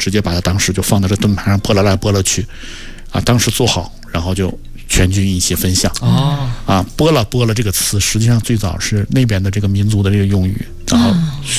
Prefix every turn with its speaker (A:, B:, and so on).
A: 直接把它当时就放到这盾牌上拨了来拨了去，啊，当时做好，然后就全军一起分享。啊，拨了这个词，实际上最早是那边的这个民族的这个用语，然后